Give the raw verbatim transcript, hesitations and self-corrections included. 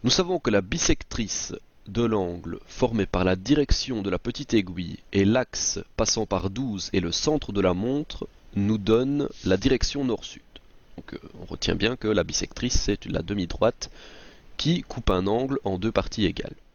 Nous savons que la bissectrice de l'angle formé par la direction de la petite aiguille et l'axe passant par douze et le centre de la montre nous donne la direction nord-sud. Donc euh, on retient bien que la bissectrice c'est la demi-droite qui coupe un angle en deux parties égales.